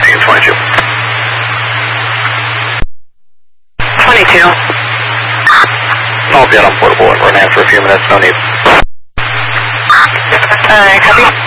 22. 22. I'll be out on portable and run out for a few minutes, no need. Copy.